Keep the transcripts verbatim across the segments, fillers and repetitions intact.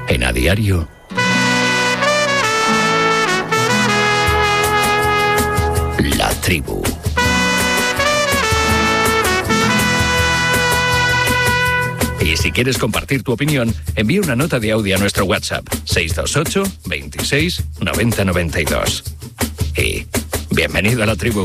En A Diario, La Tribu. Y si quieres compartir tu opinión, envía una nota de audio a nuestro WhatsApp seis dos ocho, veintiséis, noventa noventa y dos. Y bienvenido a La Tribu.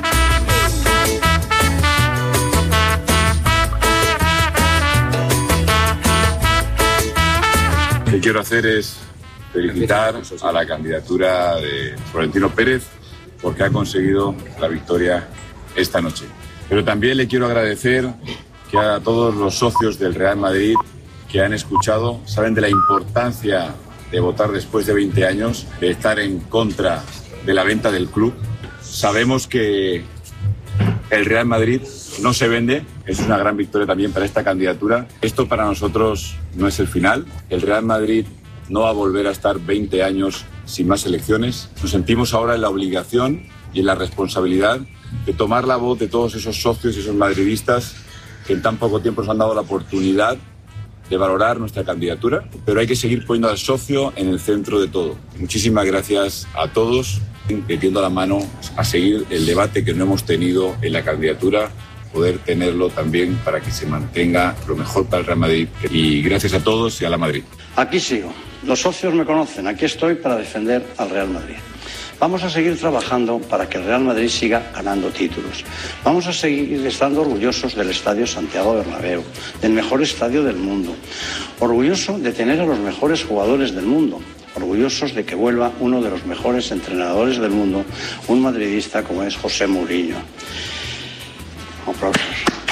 Lo que quiero hacer es felicitar a la candidatura de Florentino Pérez porque ha conseguido la victoria esta noche. Pero también le quiero agradecer que a todos los socios del Real Madrid que han escuchado, saben de la importancia de votar después de veinte años, de estar en contra de la venta del club. Sabemos que el Real Madrid no se vende, es una gran victoria también para esta candidatura. Esto para nosotros no es el final. El Real Madrid no va a volver a estar veinte años sin más elecciones. Nos sentimos ahora en la obligación y en la responsabilidad de tomar la voz de todos esos socios y esos madridistas que en tan poco tiempo nos han dado la oportunidad de valorar nuestra candidatura, pero hay que seguir poniendo al socio en el centro de todo. Muchísimas gracias a todos, metiendo la mano a seguir el debate que no hemos tenido en la candidatura, poder tenerlo también para que se mantenga lo mejor para el Real Madrid. Y gracias a todos y a la Madrid. Aquí sigo. Los socios me conocen. Aquí estoy para defender al Real Madrid. Vamos a seguir trabajando para que el Real Madrid siga ganando títulos. Vamos a seguir estando orgullosos del Estadio Santiago Bernabéu, del mejor estadio del mundo. Orgulloso de tener a los mejores jugadores del mundo. Orgullosos de que vuelva uno de los mejores entrenadores del mundo, un madridista como es José Mourinho. Aplausos.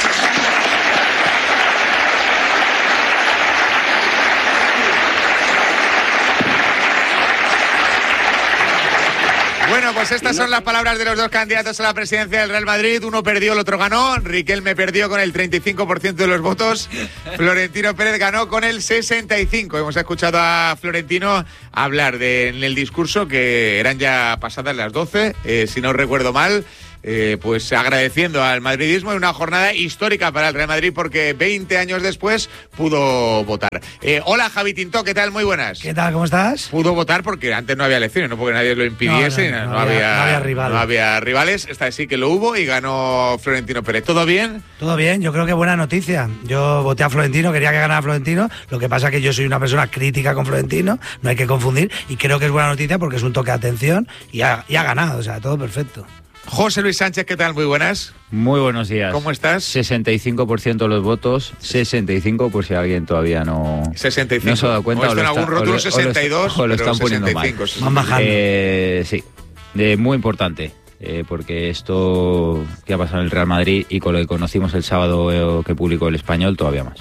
Bueno, pues estas son las palabras de los dos candidatos a la presidencia del Real Madrid. Uno perdió, el otro ganó. Riquelme perdió con el treinta y cinco por ciento de los votos. Florentino Pérez ganó con el sesenta y cinco por ciento. Hemos escuchado a Florentino hablar de, en el discurso, que eran ya pasadas las doce, eh, si no recuerdo mal. Eh, pues agradeciendo al madridismo en una jornada histórica para el Real Madrid porque veinte años después pudo votar. Eh, hola Javi Tintó, ¿qué tal? Muy buenas. ¿Qué tal? ¿Cómo estás? Pudo votar porque antes no había elecciones, no porque nadie lo impidiese, no, no, no, no, había, había, no, había, rivales. no había rivales. Esta sí que lo hubo y ganó Florentino Pérez. ¿Todo bien? Todo bien, yo creo que buena noticia. Yo voté a Florentino, quería que ganara Florentino, lo que pasa es que yo soy una persona crítica con Florentino, no hay que confundir, y creo que es buena noticia porque es un toque de atención y ha, y ha ganado, o sea, todo perfecto. José Luis Sánchez, ¿qué tal? Muy buenas. Muy buenos días. ¿Cómo estás? sesenta y cinco por ciento de los votos, sesenta y cinco por si alguien todavía no, sesenta y cinco. no se ha dado cuenta. O, o en algún rótulo sesenta y dos, o lo están poniendo mal. Van bajando. Eh, sí, de, muy importante, eh, porque esto que ha pasado en el Real Madrid y con lo que conocimos el sábado eh, que publicó El Español, todavía más.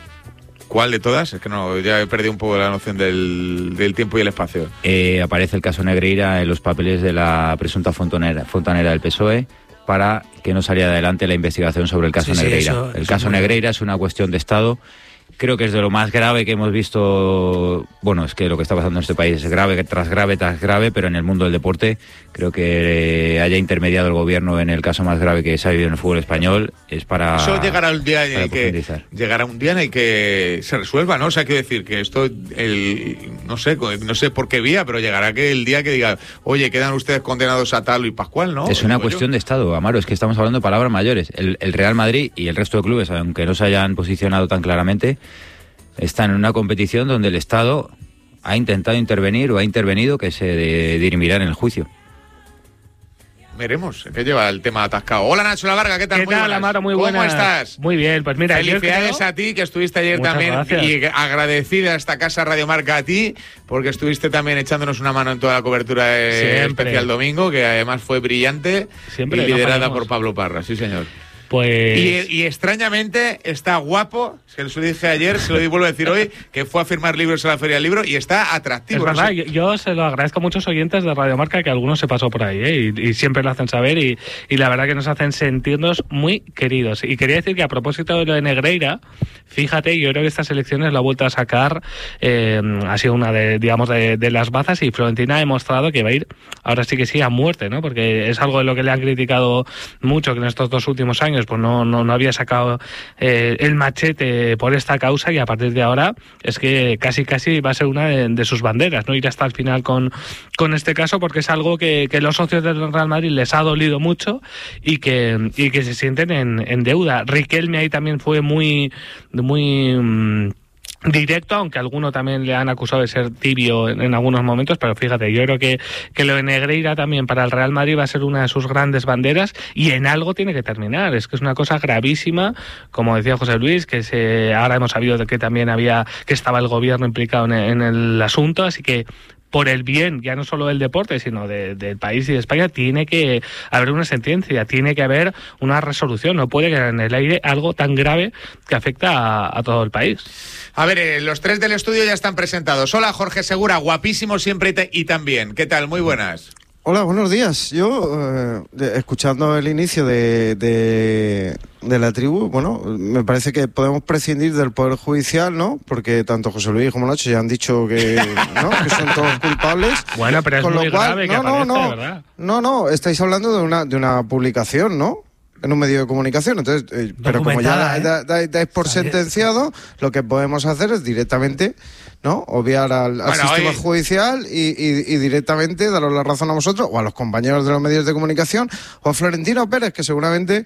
¿Cuál de todas? Es que no, ya he perdido un poco la noción del, del tiempo y el espacio. Eh, aparece el caso Negreira en los papeles de la presunta fontanera, fontanera del P S O E para que no saliera adelante la investigación sobre el caso sí, Negreira. Sí, eso, el eso caso Negreira es una cuestión de Estado. Creo que es de lo más grave que hemos visto. Bueno, es que lo que está pasando en este país es grave tras grave tras grave, pero en el mundo del deporte creo que haya intermediado el gobierno en el caso más grave que se ha vivido en el fútbol español es para. Eso llegará un día en el que llegará un día en el que se resuelva, ¿no? O sea, quiero decir que esto, el, no sé, no sé por qué vía, pero llegará que el día que diga, oye, quedan ustedes condenados a tal y Pascual, ¿no? Es una cuestión yo. de Estado, Amaro. Es que estamos hablando de palabras mayores. El, el Real Madrid y el resto de clubes, aunque no se hayan posicionado tan claramente, están en una competición donde el Estado ha intentado intervenir o ha intervenido que se dirimirá en el juicio. Veremos, ¿qué lleva el tema atascado? Hola Nacho Lavarga, ¿qué tal? ¿Qué muy tal, buenas. Amaro? Muy ¿Cómo buenas. estás? Muy bien, pues mira. Felicidades creo... a ti, que estuviste ayer Muchas también. Gracias. Y agradecida a esta casa Radio Marca a ti, porque estuviste también echándonos una mano en toda la cobertura de especial domingo, que además fue brillante. Siempre, y liderada no por Pablo Parra, sí señor. Pues... Y, y extrañamente está guapo, se lo dije ayer, se lo vuelvo a decir hoy, que fue a firmar libros a la Feria del Libro y está atractivo. Es verdad, no sé. yo, yo se lo agradezco a muchos oyentes de Radio Marca, que algunos se pasó por ahí, ¿eh? y, y siempre lo hacen saber y, y la verdad que nos hacen sentirnos muy queridos. Y quería decir que a propósito de lo de Negreira, fíjate, yo creo que estas elecciones la ha vuelto a sacar, eh, ha sido una de, digamos, de, de las bazas, y Florentina ha demostrado que va a ir, ahora sí que sí, a muerte, ¿no? Porque es algo de lo que le han criticado mucho que en estos dos últimos años años pues no, no, no había sacado eh, el machete por esta causa, y a partir de ahora es que casi casi va a ser una de, de sus banderas, no ir hasta el final con, con este caso, porque es algo que, que los socios del Real Madrid les ha dolido mucho y que, y que se sienten en, en deuda. Riquelme ahí también fue muy, muy mmm, directo, aunque alguno también le han acusado de ser tibio en, en algunos momentos, pero fíjate, yo creo que, que lo de Negreira también para el Real Madrid va a ser una de sus grandes banderas, y en algo tiene que terminar. Es que es una cosa gravísima, como decía José Luis, que se, ahora hemos sabido de que también había, que estaba el gobierno implicado en, en el asunto, así que por el bien, ya no solo del deporte, sino de, del país y de España, tiene que haber una sentencia, tiene que haber una resolución. No puede quedar en el aire algo tan grave que afecta a, a todo el país. A ver, eh, los tres del estudio ya están presentados. Hola, Jorge Segura, guapísimo siempre y, te, y también. ¿Qué tal? Muy buenas. Hola, buenos días. Yo, eh, de, escuchando el inicio de, de, de la tribu, bueno, me parece que podemos prescindir del Poder Judicial, ¿no? Porque tanto José Luis como Nacho ya han dicho que, ¿no? que son todos culpables. Bueno, pero es Con muy lo cual, grave no, que aparezca, no, no, ¿verdad? No, no, estáis hablando de una, de una publicación, ¿no? En un medio de comunicación. Entonces, eh, pero como ya da, da, da, dais por sentenciado, lo que podemos hacer es directamente, ¿no? Obviar al, al bueno, sistema hoy... judicial y, y, y directamente daros la razón a vosotros o a los compañeros de los medios de comunicación o a Florentino Pérez, que seguramente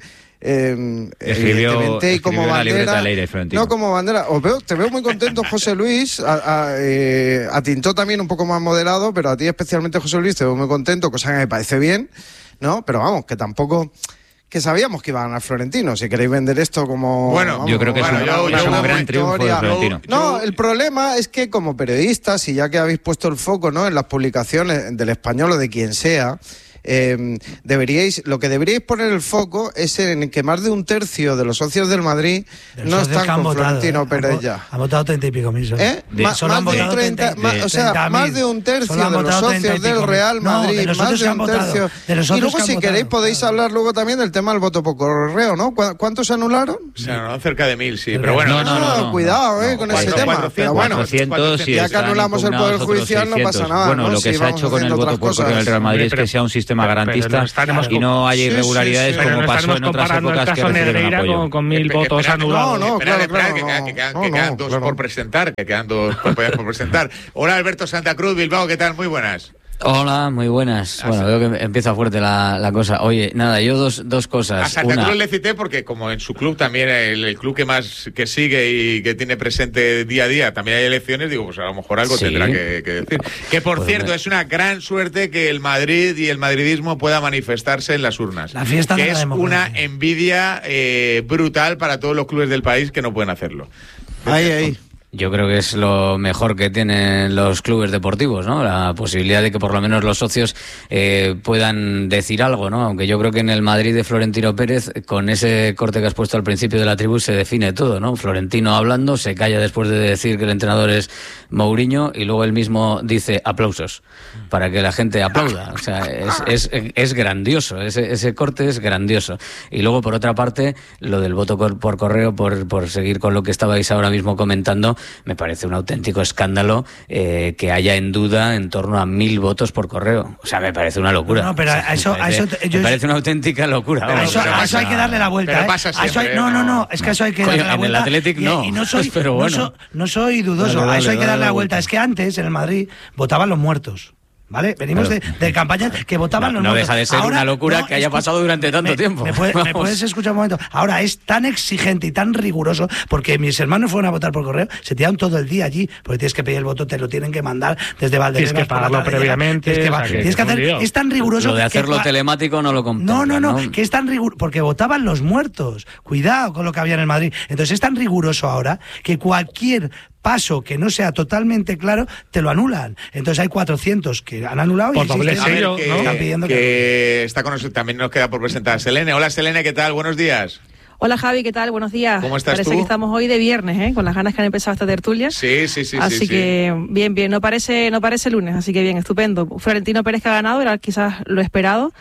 eh, escribió, evidentemente y como bandera, ley no como bandera. Os veo, te veo muy contento, José Luis. A, a, eh, a Tintó también un poco más moderado, pero a ti especialmente, José Luis, te veo muy contento, cosa que me parece bien, ¿no? Pero vamos, que tampoco que sabíamos que iba a ganar Florentino. Si queréis vender esto como... Bueno, vamos, yo creo que bueno, es, un, yo, es yo, un gran triunfo de Florentino. No, el problema es que como periodistas, y ya que habéis puesto el foco, ¿no?, en las publicaciones del Español o de quien sea, eh, deberíais, lo que deberíais poner el foco es en que más de un tercio de los socios del Madrid de no están con votado, Florentino eh. Pérez ya. Ha votado treinta y pico mil. ¿Eh? De, más, más, de treinta, más, o sea, más de un tercio de los socios del Real Madrid, no, de más de un tercio. De y luego, si queréis, votado, podéis claro. hablar luego también del tema del voto por correo, ¿no? ¿Cuántos se anularon? Se anularon cerca de mil, sí. Pero bueno, no, no, no, no, cuidado, eh, con ese tema. Pero bueno, ya que anulamos el Poder Judicial, no pasa nada. Bueno, lo que se ha hecho con el voto por correo del Real Madrid es que sea un sistema garantista y no haya irregularidades, sí, sí, sí. como no pasó en otras épocas el caso que Negreira con, con mil eh, votos espera, anulados. No, no, claro, claro, que, no, que, quedan, no, que quedan no, dos claro. por presentar, que quedan dos por presentar. Hola, Alberto Santa Cruz, Bilbao, ¿qué tal? Muy buenas. Hola, muy buenas. Bueno, veo que empieza fuerte la, la cosa. Oye, nada, yo dos, dos cosas. A Santa Una... Cruz le cité porque como en su club también, el, el club que más que sigue y que tiene presente día a día, también hay elecciones, digo, pues a lo mejor algo sí. tendrá que, que decir. Que por pues cierto, me... es una gran suerte que el Madrid y el madridismo pueda manifestarse en las urnas. La fiesta que de la es una envidia eh, brutal para todos los clubes del país que no pueden hacerlo. Ahí, ahí. Yo creo que es lo mejor que tienen los clubes deportivos, ¿no? La posibilidad de que por lo menos los socios eh, puedan decir algo, ¿no? Aunque yo creo que en el Madrid de Florentino Pérez, con ese corte que has puesto al principio de la tribu, se define todo, ¿no? Florentino hablando, se calla después de decir que el entrenador es Mourinho y luego él mismo dice aplausos para que la gente aplauda. O sea, es, es, es grandioso, ese, ese corte es grandioso. Y luego, por otra parte, lo del voto por correo, por, por seguir con lo que estabais ahora mismo comentando, me parece un auténtico escándalo eh, que haya en duda en torno a mil votos por correo. O sea, me parece una locura. No, no pero o sea, a eso, me parece, a eso, yo, me parece una auténtica locura. Pero eso, a eso hay que darle la vuelta. Pero ¿eh? pasa siempre, a eso hay, no, no, no, es que a eso hay que Coño, darle la vuelta. En el Athletic no. Y, y no, soy, pero bueno. no, so, no soy dudoso, dale, dale, a eso hay que darle dale la vuelta. Es que antes, en el Madrid, votaban los muertos. ¿Vale? Venimos de, de campañas que votaban no, los no muertos. deja de ser Ahora, una locura no, que haya pasado durante tanto me, tiempo. Me, puede, ¿Me puedes escuchar un momento? Ahora es tan exigente y tan riguroso, porque mis hermanos fueron a votar por correo, se tiraron todo el día allí, porque tienes que pedir el voto, te lo tienen que mandar desde Valdebebas. Tienes que pagarlo previamente. Tienes que, o sea, tienes que hacer, es tan riguroso. Lo de hacerlo que, telemático no lo comprendo. No, no, no, no, que es tan riguroso, porque votaban los muertos. Cuidado con lo que había en el Madrid. Entonces es tan riguroso ahora que cualquier paso que no sea totalmente claro, te lo anulan. Entonces hay cuatrocientos que han anulado por y doble sello, que, ¿no? están pidiendo que, que... está con nosotros. También nos queda por presentar a Selene. Hola, Selene, ¿qué tal? Buenos días. Hola, Javi, ¿qué tal? Buenos días. ¿Cómo estás Parece tú? que estamos hoy de viernes, ¿eh? Con las ganas que han empezado esta tertulia. Sí, sí, sí. Así sí, que sí. bien, bien. No parece, no parece lunes, así que bien, estupendo. Florentino Pérez que ha ganado, era quizás lo esperado.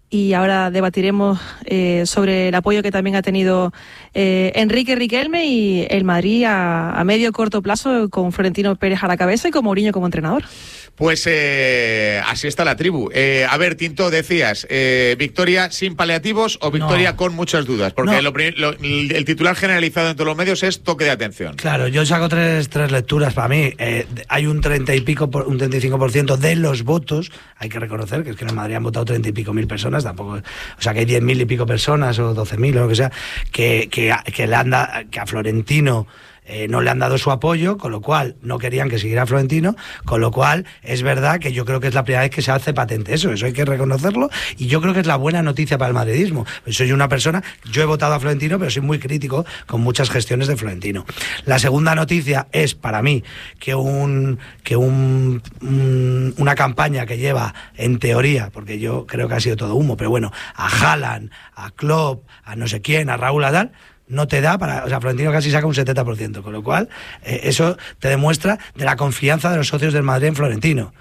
y ahora debatiremos eh, sobre el apoyo que también ha tenido eh, Enrique Riquelme y el Madrid a, a medio corto plazo con Florentino Pérez a la cabeza y con Mourinho como entrenador. Pues eh, así está la tribu. Eh, a ver, Tinto, decías, eh, ¿victoria sin paliativos o victoria no. con muchas dudas? Porque no. lo, lo, el titular generalizado en todos los medios es toque de atención. Claro, yo saco tres, tres lecturas para mí. Eh, hay un treinta y pico, por, un treinta y cinco por ciento de los votos, hay que reconocer que es que en Madrid han votado treinta y pico mil personas, tampoco, o sea que hay diez mil y pico personas o doce mil o lo que sea, que, que, que, le han da, que a Florentino Eh, no le han dado su apoyo, con lo cual no querían que siguiera Florentino, con lo cual es verdad que yo creo que es la primera vez que se hace patente eso, eso hay que reconocerlo, y yo creo que es la buena noticia para el madridismo. Soy una persona, yo he votado a Florentino, pero soy muy crítico con muchas gestiones de Florentino. La segunda noticia es para mí que un que un, un una campaña que lleva, en teoría, porque yo creo que ha sido todo humo, pero bueno, a Haaland, a Klopp, a no sé quién, a Raúl Adal, no te da para... O sea, Florentino casi saca un setenta por ciento, con lo cual eh, eso te demuestra de la confianza de los socios del Madrid en Florentino.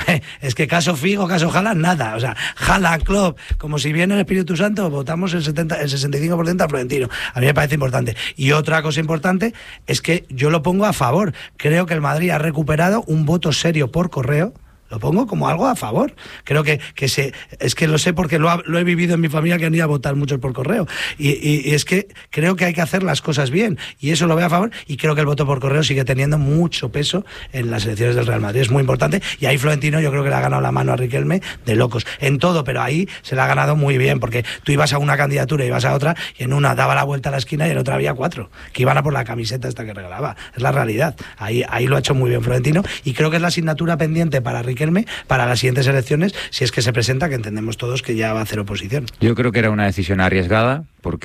Es que caso Figo, caso Haaland, nada. O sea, Haaland, Klopp, como si viene el Espíritu Santo, votamos el, setenta, el sesenta y cinco por ciento a Florentino. A mí me parece importante. Y otra cosa importante es que yo lo pongo a favor. Creo que el Madrid ha recuperado un voto serio por correo. Lo pongo como algo a favor. Creo que, que se, es que lo sé porque lo, ha, lo he vivido en mi familia, que han ido a votar muchos por correo. Y, y, y es que creo que hay que hacer las cosas bien. Y eso lo veo a favor. Y creo que el voto por correo sigue teniendo mucho peso en las elecciones del Real Madrid. Es muy importante. Y ahí Florentino yo creo que le ha ganado la mano a Riquelme de locos. En todo, pero ahí se le ha ganado muy bien. Porque tú ibas a una candidatura y ibas a otra, y en una daba la vuelta a la esquina y en otra había cuatro. Que iban a por la camiseta esta que regalaba. Es la realidad. Ahí, ahí lo ha hecho muy bien Florentino. Y creo que es la asignatura pendiente para Riquelme para las siguientes elecciones, si es que se presenta, que entendemos todos que ya va a hacer oposición. Yo creo que era una decisión arriesgada,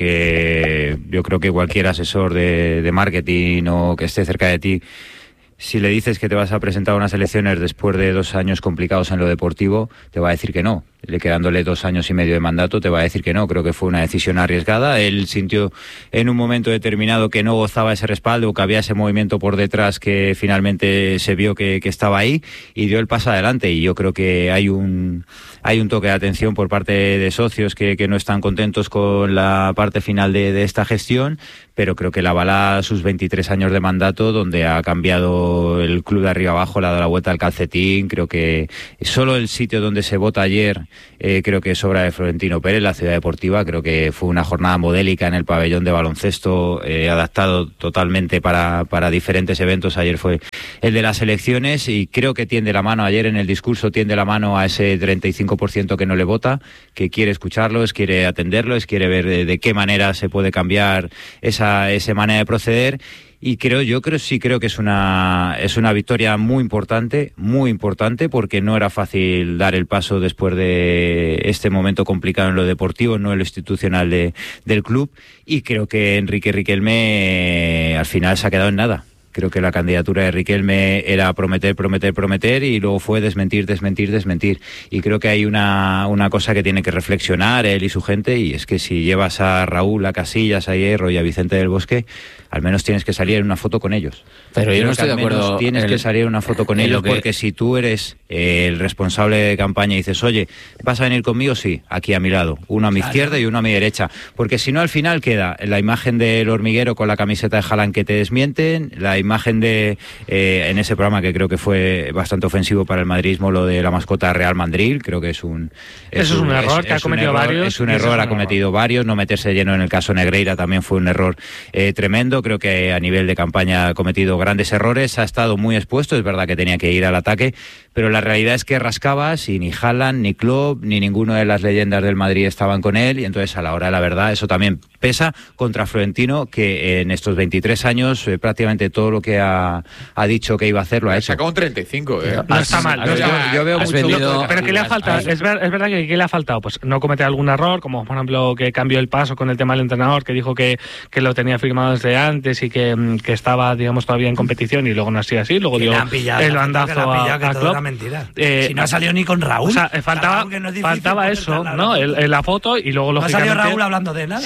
porque yo creo que cualquier asesor de, de marketing o que esté cerca de ti, si le dices que te vas a presentar a unas elecciones después de dos años complicados en lo deportivo, te va a decir que no. Le quedándole dos años y medio de mandato, te va a decir que no. Creo que fue una decisión arriesgada. Él sintió en un momento determinado que no gozaba ese respaldo, que había ese movimiento por detrás que finalmente se vio que, que estaba ahí, y dio el paso adelante. Y yo creo que hay un hay un toque de atención por parte de socios que, que no están contentos con la parte final de, de esta gestión, pero creo que la avala sus veintitrés años de mandato, donde ha cambiado el club de arriba abajo, le ha dado la vuelta al calcetín. Creo que solo el sitio donde se vota ayer, eh, creo que es obra de Florentino Pérez, la Ciudad Deportiva. Creo que fue una jornada modélica en el pabellón de baloncesto, eh, adaptado totalmente para, para diferentes eventos. Ayer fue el de las elecciones, y creo que tiende la mano, ayer en el discurso tiende la mano a ese treinta y cinco por ciento que no le vota, que quiere escucharlos, quiere atenderlos, quiere ver de, de qué manera se puede cambiar esa, esa manera de proceder. Y creo, yo creo sí creo que es una es una victoria muy importante, muy importante, porque no era fácil dar el paso después de este momento complicado en lo deportivo, no en lo institucional de, del club, y creo que Enrique Riquelme eh, al final se ha quedado en nada. Creo que la candidatura de Riquelme era prometer, prometer, prometer, y luego fue desmentir, desmentir, desmentir. Y creo que hay una, una cosa que tiene que reflexionar él y su gente, y es que si llevas a Raúl, a Casillas, a Hierro y a Vicente del Bosque, al menos tienes que salir en una foto con ellos. Pero yo no estoy de acuerdo. Tienes el, que salir en una foto con ellos, que... porque si tú eres eh, el responsable de campaña y dices, oye, ¿vas a venir conmigo? Sí, aquí a mi lado. Uno a mi claro. izquierda y uno a mi derecha. Porque si no, al final queda la imagen del hormiguero con la camiseta de Haaland que te desmienten, la imagen de, eh, en ese programa que creo que fue bastante ofensivo para el madridismo, lo de la mascota Real Madrid. Creo que es un... Es Eso un, es un error es, que ha cometido error, varios. Es un error, ha cometido error. varios. No meterse lleno en el caso Negreira también fue un error eh, tremendo. Creo que a nivel de campaña ha cometido grandes errores, ha estado muy expuesto, es verdad que tenía que ir al ataque, pero la realidad es que rascabas y ni Haaland, ni Klopp, ni ninguno de las leyendas del Madrid estaban con él, y entonces a la hora de la verdad eso también pesa contra Florentino, que en estos veintitrés años eh, prácticamente todo lo que ha, ha dicho que iba a hacer lo ha hecho. Sacó un treinta y cinco, ¿eh? No está mal. No, yo, yo veo mucho... Vendido, pero que le ha faltado, es, ver, es verdad que, que le ha faltado, pues no cometer algún error, como por ejemplo que cambió el paso con el tema del entrenador, que dijo que, que lo tenía firmado desde antes y que, que estaba, digamos, todavía en competición, y luego no ha sido así, luego dio el bandazo a, a Klopp. Eh, si no ha salido ni con Raúl. O sea, faltaba, no faltaba eso, ¿no? El, el, la foto, y luego no lógicamente... ha salido Raúl hablando de nada. Si llega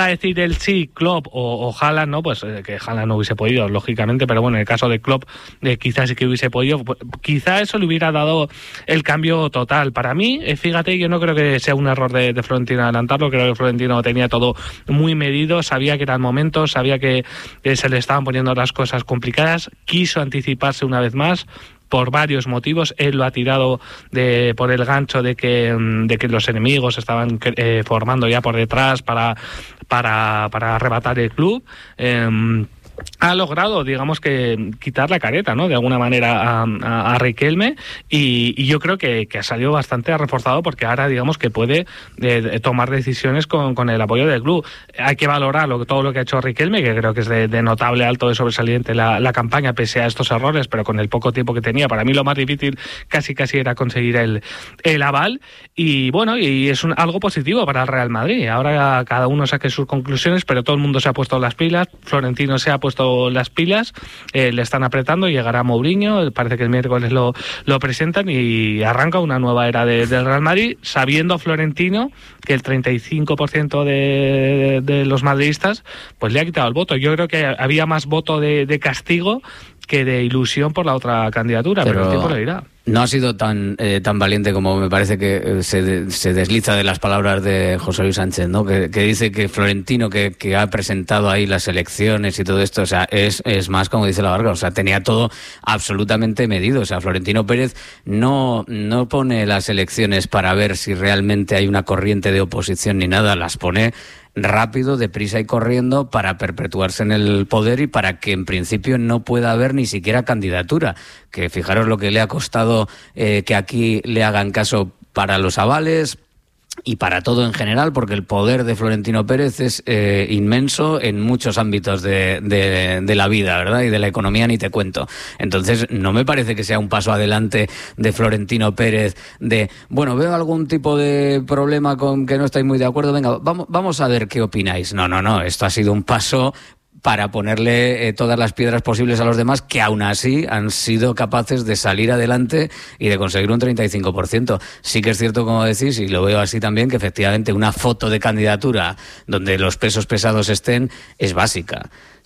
decir el sí, Klopp o, o Haaland, ¿no? Pues eh, que Haaland no hubiese podido, lógicamente, pero bueno, en el caso de Klopp eh, quizás sí que hubiese podido, pues, quizá eso le hubiera dado el cambio total. Para mí, eh, fíjate, yo no creo que sea un error de, de Florentino adelantarlo, creo que Florentino tenía todo muy medido, sabía que era el momento, sabía que eh, se le estaban poniendo las cosas complicadas, quiso anticiparse una vez más, por varios motivos. Él lo ha tirado de, por el gancho de que, de que los enemigos estaban eh, formando ya por detrás para, para, para arrebatar el club. Eh, ha logrado, digamos que, quitar la careta, ¿no?, de alguna manera a, a, a Riquelme, y, y yo creo que, que ha salido bastante reforzado, porque ahora, digamos, que puede eh, tomar decisiones con, con el apoyo del club. Hay que valorar lo, todo lo que ha hecho Riquelme, que creo que es de, de notable, alto, de sobresaliente la, la campaña, pese a estos errores, pero con el poco tiempo que tenía. Para mí lo más difícil casi casi era conseguir el, el aval, y bueno, y es un, algo positivo para el Real Madrid. Ahora cada uno saque sus conclusiones, pero todo el mundo se ha puesto las pilas, Florentino se ha puesto las pilas, eh, le están apretando, llegará Mourinho, parece que el miércoles lo, lo presentan y arranca una nueva era de, del Real Madrid, sabiendo Florentino que el treinta y cinco por ciento de, de, de los madridistas pues le ha quitado el voto. Yo creo que había más voto de, de castigo que de ilusión por la otra candidatura, pero, pero el tiempo lo dirá. No ha sido tan eh, tan valiente como me parece que eh, se, de, se desliza de las palabras de José Luis Sánchez, ¿no? Que, que dice que Florentino, que, que ha presentado ahí las elecciones y todo esto, o sea, es, es más como dice la Varga, o sea, tenía todo absolutamente medido. O sea, Florentino Pérez no, no pone las elecciones para ver si realmente hay una corriente de oposición ni nada, las pone rápido, deprisa y corriendo para perpetuarse en el poder y para que en principio no pueda haber ni siquiera candidatura. Que fijaros lo que le ha costado eh, que aquí le hagan caso para los avales y para todo en general, porque el poder de Florentino Pérez es eh, inmenso en muchos ámbitos de, de, de la vida, ¿verdad? Y de la economía ni te cuento. Entonces, no me parece que sea un paso adelante de Florentino Pérez de, bueno, veo algún tipo de problema con que no estáis muy de acuerdo, venga, vamos, vamos a ver qué opináis. No, no, no, esto ha sido un paso para ponerle eh, todas las piedras posibles a los demás, que aún así han sido capaces de salir adelante y de conseguir un treinta y cinco por ciento. Sí que es cierto, como decís, y lo veo así también, que efectivamente una foto de candidatura donde los pesos pesados estén es básica.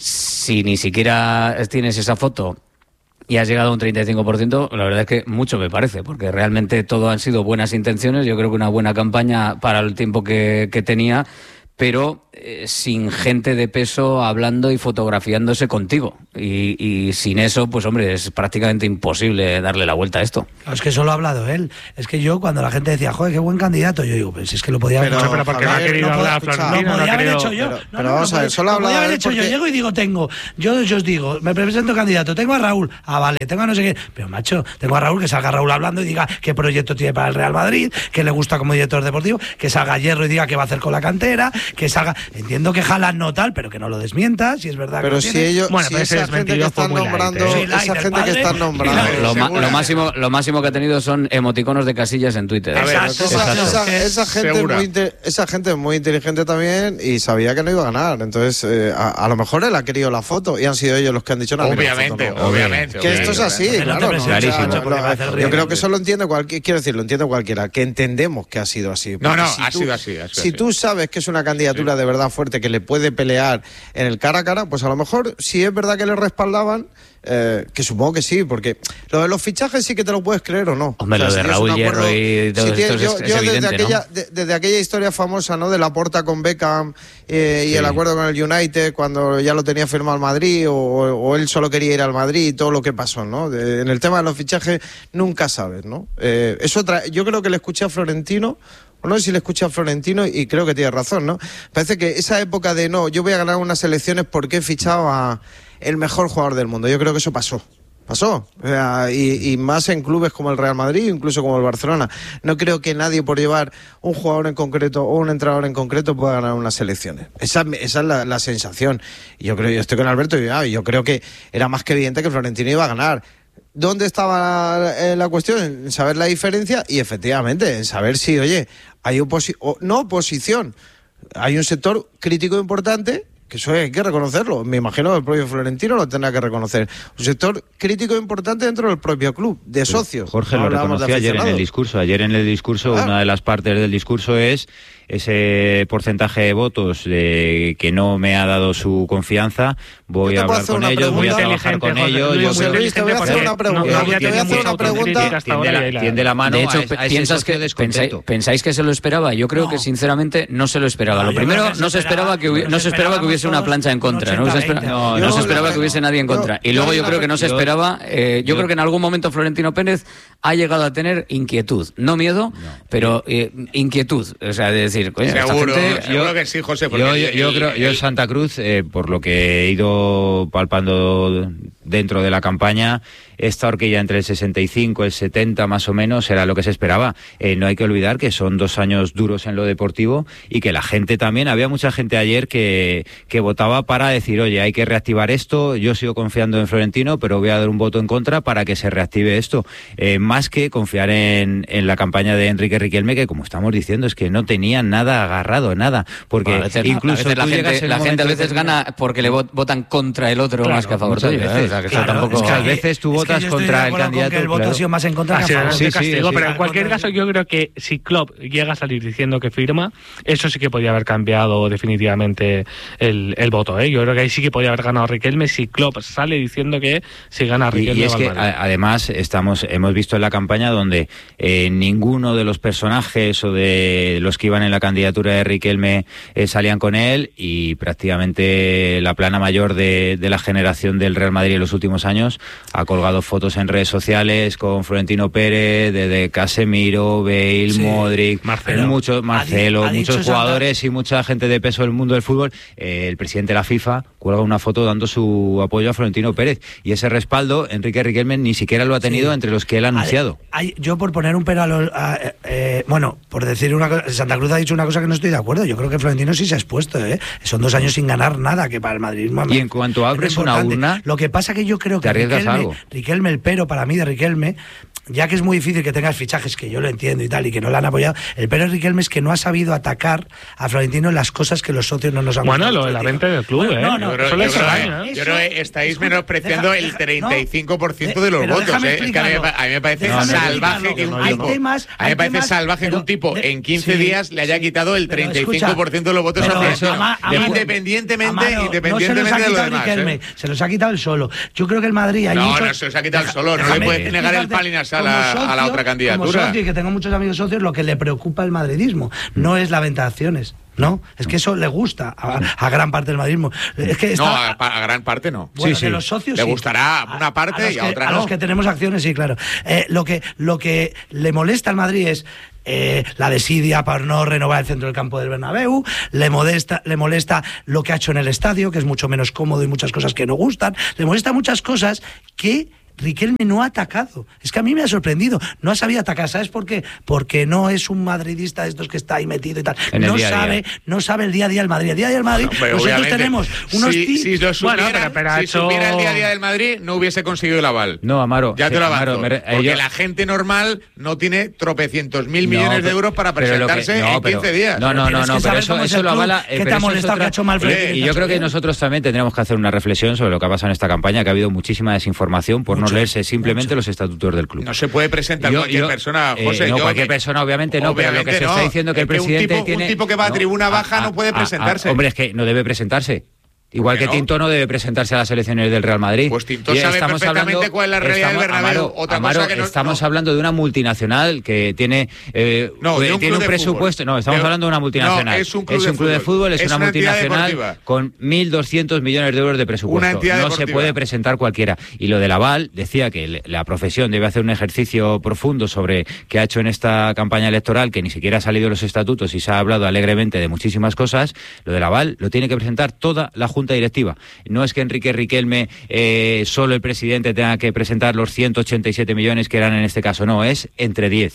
Si ni siquiera tienes esa foto y has llegado a un treinta y cinco por ciento, la verdad es que mucho me parece, porque realmente todo han sido buenas intenciones. Yo creo que una buena campaña para el tiempo que, que tenía, pero eh, sin gente de peso hablando y fotografiándose contigo. Y, y sin eso, pues hombre, es prácticamente imposible darle la vuelta a esto. Es que eso lo ha hablado él. Es que yo, cuando la gente decía, joder, qué buen candidato, yo digo, pues es que lo podía haber hecho. Pero porque no ha querido hablar Florentino. Lo podía haber hecho yo. Pero, pero vamos a ver, solo ha hablado. Lo podía haber hecho yo. Llego y digo, tengo. Yo, yo os digo, me presento candidato, tengo a Raúl. Ah, vale, tengo a no sé qué. Pero macho, tengo a Raúl, que salga Raúl hablando y diga qué proyecto tiene para el Real Madrid, que le gusta como director deportivo, que salga Hierro y diga qué va a hacer con la cantera, que salga. Entiendo que Haaland no tal, pero que no lo desmienta, si es verdad. Pero que si tiene. ellos, bueno, si pues esa gente que están nombrando, sí, light, esa gente padre, que están nombrando, lo, ma- lo máximo, lo máximo que ha tenido son emoticonos de casillas en Twitter. A ver, Exacto, esa, exacto. esa, esa, gente es muy inte- esa gente es muy inteligente también y sabía que no iba a ganar. Entonces, eh, a, a lo mejor él ha querido la foto y han sido ellos los que han dicho no. Obviamente, foto, no. obviamente. Que esto es así, obviamente. claro. No No, clarísimo. o sea, no, no, yo creo que eso lo entiende cualquiera, quiero decir, lo entiende cualquiera, que entendemos que ha sido así. No, no, si ha tú, sido así. Ha sido si así. tú sabes que es una candidatura sí. de verdad fuerte, que le puede pelear en el cara a cara, pues a lo mejor, si es verdad que le respaldaban, eh, que supongo que sí, porque lo de los fichajes sí que te lo puedes creer o no. Hombre, o sea, lo de si Raúl Hierro y todo si esto tiene, es, yo, es yo evidente, desde aquella, ¿no? de, desde aquella historia famosa, ¿no? De Laporta con Beckham eh, y sí. el acuerdo con el United cuando ya lo tenía firmado el Madrid o, o él solo quería ir al Madrid y todo lo que pasó, ¿no? De, en el tema de los fichajes nunca sabes, ¿no? Eh, eso tra- yo creo que le escuché a Florentino. No sé si le escuché a Florentino y creo que tiene razón, ¿no? Parece que esa época de no, yo voy a ganar unas elecciones porque he fichado a el mejor jugador del mundo. Yo creo que eso pasó. Pasó. O sea, y, y más en clubes como el Real Madrid, incluso como el Barcelona. No creo que nadie por llevar un jugador en concreto o un entrenador en concreto pueda ganar unas elecciones. Esa, esa es la, la sensación. Y yo creo, yo estoy con Alberto y ah, yo creo que era más que evidente que Florentino iba a ganar. ¿Dónde estaba la, la cuestión? En saber la diferencia y efectivamente en saber si, oye, hay oposición, no oposición, hay un sector crítico importante que eso hay que reconocerlo. Me imagino que el propio Florentino lo tendrá que reconocer. Un sector crítico e importante dentro del propio club, de socios. Jorge no lo reconoció ayer en el discurso. Ayer en el discurso, ah. una de las partes del discurso es ese porcentaje de votos de que no me ha dado su confianza. Voy a hablar con ellos, voy a trabajar con ellos. José Luis, te voy a hacer una pregunta. Te voy a hacer una pregunta. Tiende la mano. De hecho, piensas que pensáis, pensáis que se lo esperaba. Yo creo no. que sinceramente no se lo esperaba. No, lo primero, no se esperaba que hubiese, no se esperaba que hubiese una plancha en contra. No se esperaba, no, no se esperaba que hubiese nadie en contra. Y luego yo creo que no se esperaba. Eh, yo creo que en algún momento Florentino Pérez ha llegado a tener inquietud, no miedo, pero eh, inquietud. O sea, de decir, coño, seguro, esta gente, seguro que sí, José. Yo, yo, yo el, creo, el, yo en Santa Cruz, eh, por lo que he ido palpando dentro de la campaña, esta horquilla entre el sesenta y cinco y el setenta más o menos era lo que se esperaba. Eh, no hay que olvidar que son dos años duros en lo deportivo y que la gente también, había mucha gente ayer que, que votaba para decir, oye, hay que reactivar esto, yo sigo confiando en Florentino, pero voy a dar un voto en contra para que se reactive esto. Eh, más que confiar en, en la campaña de Enrique Riquelme, que como estamos diciendo, es que no tenía nada agarrado, nada. Porque bueno, a veces, incluso a veces la, gente, la gente a veces gana porque le votan contra el otro claro, más que a favor tuyo. ¿eh? O sea, que claro, tampoco... es que a veces tú votas es que contra el candidato. Que el voto claro. ha sido más en contra que a favor. Sí, sí, sí, pero en cualquier caso yo creo que si Klopp llega a salir diciendo que firma, eso sí que podría haber cambiado definitivamente el, el voto. ¿eh? Yo creo que ahí sí que podría haber ganado Riquelme si Klopp sale diciendo que si gana Riquelme. Y, y es que a, además estamos hemos visto en la campaña donde eh, ninguno de los personajes o de los que iban en la candidatura de Riquelme eh, salían con él, y prácticamente la plana mayor de, de la generación del Real Madrid en los últimos años ha colgado fotos en redes sociales con Florentino Pérez, de, de Casemiro, Bale, sí, Modric, Marcelo, muchos, Marcelo, ha di, ha muchos jugadores Santa... y mucha gente de peso del mundo del fútbol. Eh, el presidente de la FIFA cuelga una foto dando su apoyo a Florentino Pérez, y ese respaldo Enrique Riquelme ni siquiera lo ha tenido sí. entre los que él ha anunciado. Hay, yo por poner un pero a los... A, eh, bueno, por decir una cosa, Santa Cruz ha dicho una cosa que no estoy de acuerdo. Yo creo que Florentino sí se ha expuesto, ¿eh? Son dos años sin ganar nada, que para el madridismo... Y en cuanto abres una urna... Lo que pasa que yo creo que Riquelme, Riquelme, el pero para mí de Riquelme, ya que es muy difícil que tengas fichajes, que yo lo entiendo y tal, y que no lo han apoyado, el pero de Riquelme es que no ha sabido atacar a Florentino en las cosas que los socios no nos han Bueno, lo de la venta del club, bueno, ¿eh? No, no, yo creo, yo creo, yo creo que estáis menospreciando deja, el treinta y cinco por ciento no, de los votos, ¿eh? Es que a mí, a mí me parece no, salvaje que un no, tipo... Temas, a mí me parece temas, salvaje que un tipo de, en quince sí, días le haya quitado el treinta y cinco por ciento de los votos hacia eso, independientemente, independientemente de lo demás. Se los ha quitado el solo. Yo creo que el Madrid... No, no se los ha quitado el solo. No le puedes negar el pan y la sal a la otra candidatura. Como socio, y que tengo muchos amigos socios, lo que le preocupa al madridismo no es la venta de acciones. No, es que eso le gusta a, a gran parte del madridismo. Es que está, no, a, a gran parte no. Bueno, sí, sí. Los socios le sí. gustará a una parte a, a y a que, otra a no. A los que tenemos acciones, sí, claro. Eh, lo que lo que le molesta al Madrid es eh, la desidia por no renovar el centro del campo del Bernabéu, le molesta, le molesta lo que ha hecho en el estadio, que es mucho menos cómodo y muchas cosas que no gustan, le molesta muchas cosas que Riquelme no ha atacado. Es que a mí me ha sorprendido. No ha sabido atacar. ¿Sabes por qué? Porque no es un madridista de estos que está ahí metido y tal. No sabe, día. no sabe el día a día del Madrid. El día a día del Madrid, no, nosotros tenemos unos... Si, si lo supiera, bueno, pero, pero si hecho... supiera el día a día del Madrid, no hubiese conseguido el aval. No, Amaro. Ya te lo avanzo. Amaro, me... Porque yo... la gente normal no tiene tropecientos mil millones no, pero, de euros para presentarse que, no, en quince pero, días. No, no, no, no, pero eso, eso lo avala... ¿Qué te ha molestado que ha hecho mal? Y yo creo que nosotros también tendríamos que hacer una reflexión sobre lo que ha pasado en esta campaña, que ha habido muchísima desinformación por no leerse simplemente los estatutos del club. No se puede presentar yo, cualquier yo, persona, José. Eh, no, yo, cualquier persona, obviamente no, obviamente pero lo que se no, está diciendo que el presidente un tipo, tiene... Un tipo que va a no, tribuna baja a, no puede a, presentarse. A, hombre, es que no debe presentarse. Igual que no? Tinto no debe presentarse a las elecciones del Real Madrid. Pues Tinto y sabe perfectamente hablando, cuál es la realidad estamos, del Bernabéu. Amaro, Otra Amaro, cosa que no, estamos no. hablando de una multinacional que tiene, eh, no, de un, tiene un presupuesto. Fútbol. No, estamos de, hablando de una multinacional. No, es un club, es de, un club fútbol. de fútbol, es, es una, una multinacional con mil doscientos millones de euros de presupuesto. Una no se puede presentar cualquiera. Y lo del aval, decía que la profesión debe hacer un ejercicio profundo sobre qué ha hecho en esta campaña electoral, que ni siquiera ha salido los estatutos y se ha hablado alegremente de muchísimas cosas. Lo del aval lo tiene que presentar toda la Junta Directiva. No es que Enrique Riquelme, eh, solo el presidente tenga que presentar los ciento ochenta y siete millones que eran en este caso, no, es entre diez.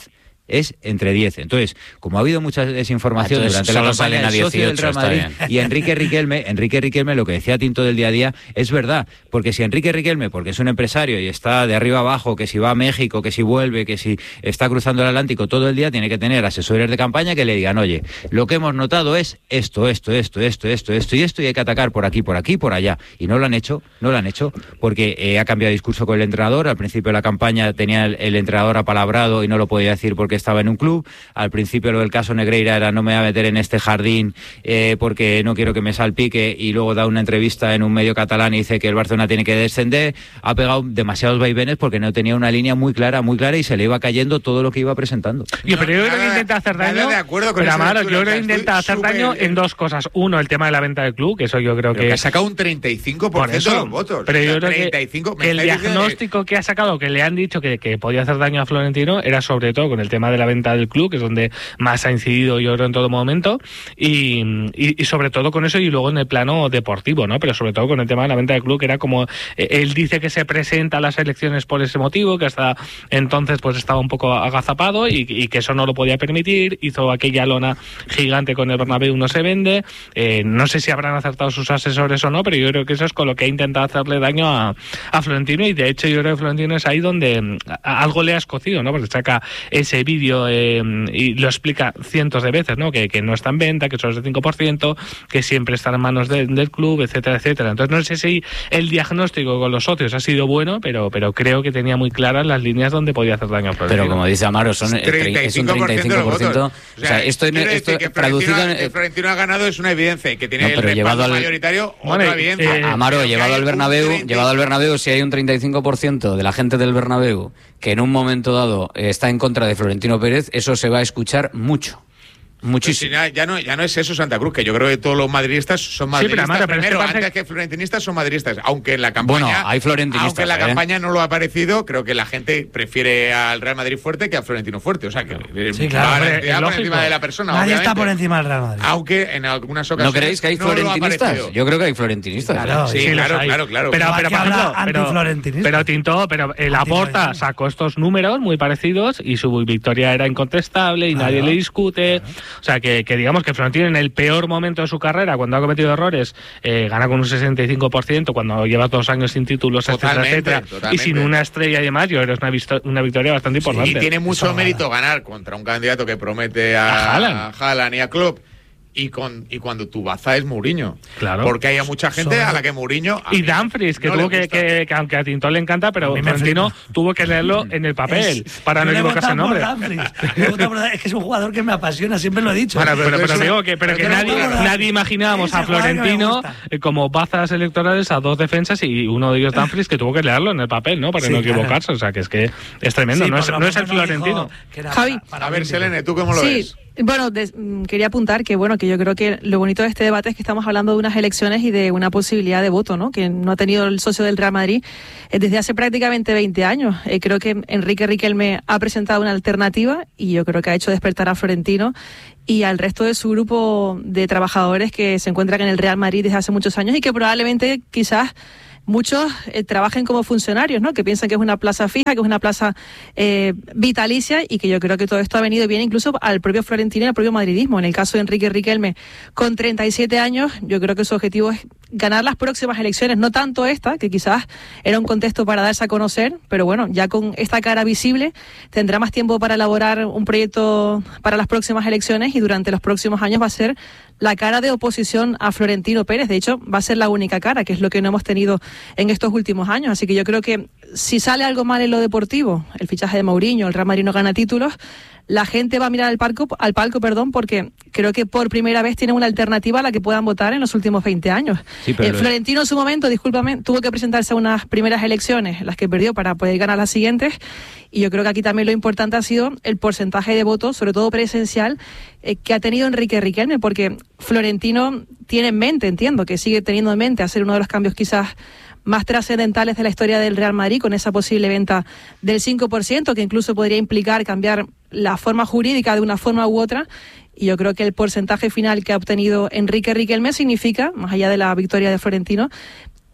es entre diez. Entonces, como ha habido mucha desinformación Entonces, durante la solo campaña, el socio del Real Madrid y Enrique Riquelme, Enrique Riquelme, lo que decía Tinto del día a día, es verdad, porque si Enrique Riquelme, porque es un empresario y está de arriba abajo, que si va a México, que si vuelve, que si está cruzando el Atlántico todo el día, tiene que tener asesores de campaña que le digan, oye, lo que hemos notado es esto, esto, esto, esto, esto, esto y esto, y hay que atacar por aquí, por aquí, por allá. Y no lo han hecho, no lo han hecho, porque eh, ha cambiado de discurso con el entrenador. Al principio de la campaña tenía el, el entrenador apalabrado y no lo podía decir porque estaba en un club. Al principio lo del caso Negreira era no me voy a meter en este jardín eh, porque no quiero que me salpique, y luego da una entrevista en un medio catalán y dice que el Barcelona tiene que descender. Ha pegado demasiados vaivenes porque no tenía una línea muy clara, muy clara, y se le iba cayendo todo lo que iba presentando. Yo, pero yo creo que intenta hacer daño. De acuerdo con pero eso, Amaro, yo creo que estoy intenta hacer súper daño bien. en dos cosas. Uno, el tema de la venta del club, que eso yo creo Pero que, que ha sacado un treinta y cinco por ciento por eso, de los votos. Pero yo O sea, creo que, treinta y cinco, me que el estáis diciendo diagnóstico que ha sacado, que le han dicho que, que podía hacer daño a Florentino, era sobre todo con el tema de la venta del club, que es donde más ha incidido yo creo en todo momento, y, y, y sobre todo con eso, y luego en el plano deportivo, ¿no? Pero sobre todo con el tema de la venta del club, que era como, eh, él dice que se presenta a las elecciones por ese motivo, que hasta entonces pues estaba un poco agazapado y, y que eso no lo podía permitir, hizo aquella lona gigante con el Bernabéu, no se vende, eh, no sé si habrán acertado sus asesores o no, pero yo creo que eso es con lo que ha intentado hacerle daño a, a Florentino, y de hecho yo creo que Florentino es ahí donde a, algo le ha escocido, ¿no? Porque saca ese vídeo eh, y lo explica cientos de veces, ¿no? Que, que no está en venta, que solo es de cinco por ciento, que siempre está en manos de, del club, etcétera, etcétera. Entonces no sé si el diagnóstico con los socios ha sido bueno, pero, pero creo que tenía muy claras las líneas donde podía hacer daño a Florentino. Pero como dice Amaro, son el tre- es un treinta y cinco por ciento. O sea, o sea esto, esto que traducido Florentino, en, que Florentino ha ganado es una evidencia, que tiene no, el respaldo al, mayoritario, bueno, otra evidencia. Eh, Amaro, llevado al Bernabéu, llevado al Bernabéu, si hay un treinta y cinco por ciento de la gente del Bernabéu que en un momento dado está en contra de Florentino Pérez, eso se va a escuchar mucho. Muchísimo. Pues si ya, no, ya no es eso Santa Cruz, que yo creo que todos los madridistas son madridistas. Sí, pero, pero primero, es que antes que florentinistas son madridistas. Aunque en la campaña. Bueno, hay florentinistas. Aunque en la ¿eh? campaña no lo ha parecido, creo que la gente prefiere al Real Madrid fuerte que al Florentino fuerte. O sea, que sí, claro, va por encima de la persona. Nadie obviamente. está por encima del Real Madrid. Aunque en algunas ocasiones. ¿No creéis que hay no florentinistas? Yo creo que hay florentinistas. Claro, sí, sí, claro, hay. claro, claro. Pero, pero, por ejemplo, pero, pero Tinto, pero el Laporta sacó estos números muy parecidos y su victoria era incontestable y claro, nadie le discute. Claro. O sea, que, que digamos que Florentino en el peor momento de su carrera, cuando ha cometido errores, eh, gana con un sesenta y cinco por ciento, cuando lleva dos años sin títulos, etcétera, etcétera, y sin una estrella y demás, yo creo que es una, una victoria bastante importante. Sí, y tiene mucho Eso mérito gana. ganar contra un candidato que promete a, a Haaland y a Klopp. Y, con, y cuando tu baza es Mourinho. Claro. Porque hay mucha gente Son... a la que Mourinho... Y Dumfries, que no tuvo que, que, que, aunque a Tinto le encanta, pero Florentino tuvo que leerlo en el papel es, para no equivocarse el nombre. Es que es un jugador que me apasiona, siempre lo he dicho. Bueno, pero, pero, pero digo que, pero pero que nadie, nadie imaginábamos a Florentino como bazas electorales a dos defensas y uno de ellos Dumfries que tuvo que leerlo en el papel, ¿no? Para sí, no equivocarse. Claro. O sea, que es que es tremendo. Sí, no, es, no es el Florentino. Javi. A ver, Selene, ¿tú cómo lo sí. ves? Bueno, de, quería apuntar que bueno que yo creo que lo bonito de este debate es que estamos hablando de unas elecciones y de una posibilidad de voto, ¿no? Que no ha tenido el socio del Real Madrid eh, desde hace prácticamente veinte años. Eh, creo que Enrique Riquelme ha presentado una alternativa y yo creo que ha hecho despertar a Florentino y al resto de su grupo de trabajadores que se encuentran en el Real Madrid desde hace muchos años y que probablemente quizás muchos eh, trabajen como funcionarios, ¿no? Que piensan que es una plaza fija, que es una plaza eh, vitalicia y que yo creo que todo esto ha venido bien incluso al propio Florentino y al propio madridismo. En el caso de Enrique Riquelme, con treinta y siete años, yo creo que su objetivo es ganar las próximas elecciones, no tanto esta, que quizás era un contexto para darse a conocer, pero bueno, ya con esta cara visible tendrá más tiempo para elaborar un proyecto para las próximas elecciones y durante los próximos años va a ser la cara de oposición a Florentino Pérez. De hecho, va a ser la única cara, que es lo que no hemos tenido en estos últimos años. Así que yo creo que si sale algo mal en lo deportivo, el fichaje de Mourinho, el Real Madrid no gana títulos, la gente va a mirar al palco, al palco, perdón, porque creo que por primera vez tiene una alternativa a la que puedan votar en los últimos veinte años. Sí, pero... eh, Florentino en su momento, discúlpame, tuvo que presentarse a unas primeras elecciones, las que perdió para poder ganar las siguientes, y yo creo que aquí también lo importante ha sido el porcentaje de votos, sobre todo presencial, eh, que ha tenido Enrique Riquelme, porque Florentino tiene en mente, entiendo, que sigue teniendo en mente hacer uno de los cambios quizás más trascendentales de la historia del Real Madrid, con esa posible venta del cinco por ciento, que incluso podría implicar cambiar la forma jurídica de una forma u otra. Y yo creo que el porcentaje final que ha obtenido Enrique Riquelme significa, más allá de la victoria de Florentino,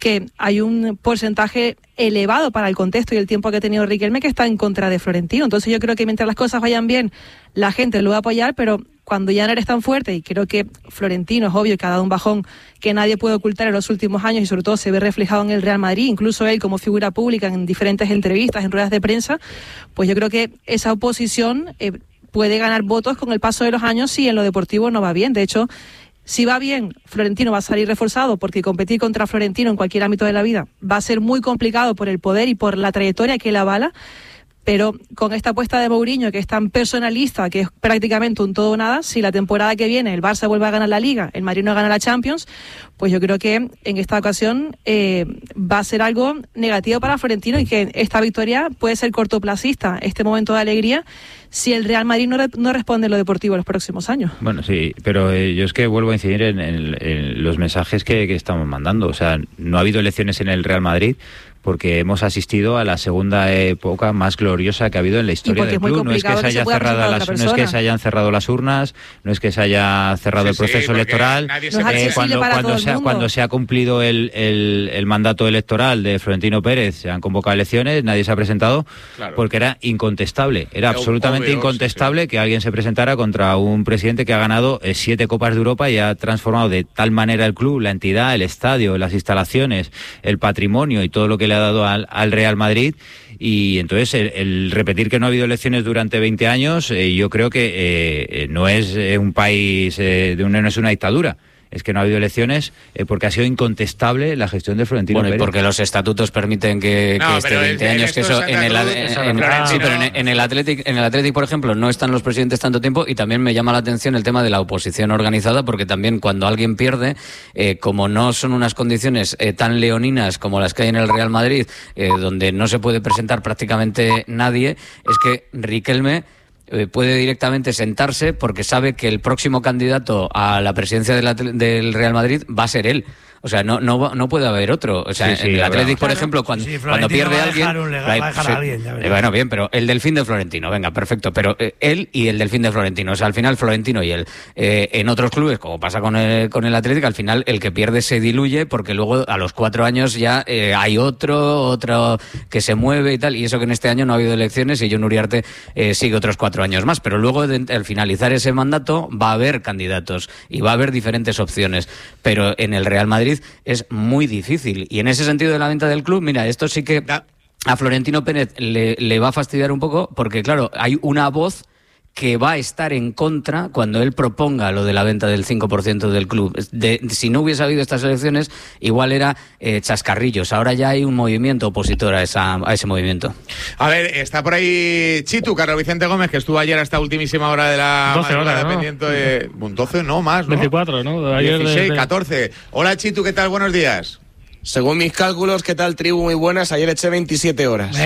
que hay un porcentaje elevado para el contexto y el tiempo que ha tenido Riquelme que está en contra de Florentino. Entonces yo creo que mientras las cosas vayan bien, la gente lo va a apoyar, pero cuando ya no eres tan fuerte, y creo que Florentino es obvio que ha dado un bajón que nadie puede ocultar en los últimos años y sobre todo se ve reflejado en el Real Madrid, incluso él como figura pública en diferentes entrevistas, en ruedas de prensa, pues yo creo que esa oposición eh, puede ganar votos con el paso de los años si en lo deportivo no va bien. De hecho, si va bien, Florentino va a salir reforzado, porque competir contra Florentino en cualquier ámbito de la vida va a ser muy complicado por el poder y por la trayectoria que él avala. Pero con esta apuesta de Mourinho, que es tan personalista, que es prácticamente un todo o nada, si la temporada que viene el Barça vuelve a ganar la Liga, el Madrid no gana la Champions, pues yo creo que en esta ocasión eh, va a ser algo negativo para Florentino y que esta victoria puede ser cortoplacista, este momento de alegría, si el Real Madrid no, re, no responde en lo deportivo en los próximos años. Bueno, sí, pero eh, yo es que vuelvo a incidir en, en, en los mensajes que, que estamos mandando. O sea, no ha habido elecciones en el Real Madrid porque hemos asistido a la segunda época más gloriosa que ha habido en la historia del club. No es que se haya cerrado las, no es que se hayan cerrado las urnas, no es que se haya cerrado sí, el proceso sí, electoral. Eh, cuando cuando se, ha, cuando se ha cumplido el, el, el mandato electoral de Florentino Pérez, se han convocado elecciones, nadie se ha presentado, claro, porque era incontestable, era, era absolutamente obvio, incontestable sí, sí. que alguien se presentara contra un presidente que ha ganado eh, siete Copas de Europa y ha transformado de tal manera el club, la entidad, el estadio, las instalaciones, el patrimonio y todo lo que le ha dado al, al Real Madrid. Y entonces el, el repetir que no ha habido elecciones durante veinte años, eh, yo creo que eh, no es eh, un país, eh, de una, no es una dictadura. Es que no ha habido elecciones eh, porque ha sido incontestable la gestión de Florentino bueno, Pérez. Y porque los estatutos permiten que, no, que esté veinte años, que eso en el, en, en, sí, pero en, en el Athletic, en el Athletic, por ejemplo, no están los presidentes tanto tiempo, y también me llama la atención el tema de la oposición organizada, porque también cuando alguien pierde, eh, como no son unas condiciones eh, tan leoninas como las que hay en el Real Madrid, eh, donde no se puede presentar prácticamente nadie, es que Riquelme puede directamente sentarse porque sabe que el próximo candidato a la presidencia de la, del Real Madrid va a ser él. O sea, no no no puede haber otro. O sea, sí, sí, en el Athletic, por ejemplo, cuando, sí, cuando pierde alguien... Un legal, va a dejar sí, a alguien ya eh, bueno, bien, pero el Delfín de Florentino, venga, perfecto. Pero eh, él y el Delfín de Florentino. O sea, al final Florentino y él. Eh, en otros clubes, como pasa con el, con el Athletic, al final el que pierde se diluye porque luego a los cuatro años ya eh, hay otro, otro que se mueve y tal. Y eso que en este año no ha habido elecciones y Jon Uriarte eh, sigue otros cuatro años más. Pero luego, de, al finalizar ese mandato, va a haber candidatos y va a haber diferentes opciones. Pero en el Real Madrid es muy difícil, y en ese sentido de la venta del club, mira, esto sí que a Florentino Pérez le, le va a fastidiar un poco, porque claro, hay una voz que va a estar en contra cuando él proponga lo de la venta del cinco por ciento del club. De, si no hubiese habido estas elecciones, igual era eh, chascarrillos. Ahora ya hay un movimiento opositor a, esa, a ese movimiento. A ver, está por ahí Chitu, Carlos Vicente Gómez, que estuvo ayer hasta ultimísima hora de la doce horas, ¿no? Pendiente de... doce, no, más, ¿no? veinticuatro, ¿no? Ayer dieciséis, de... catorce. Hola, Chitu, ¿qué tal? Buenos días. Según mis cálculos, ¿qué tal, tribu? Muy buenas. Ayer eché veintisiete horas.